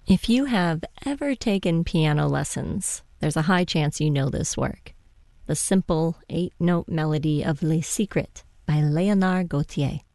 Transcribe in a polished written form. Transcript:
If you have ever taken piano lessons, there's a high chance you know this work. The simple 8-note melody of Les Secrets by Léonard Gautier.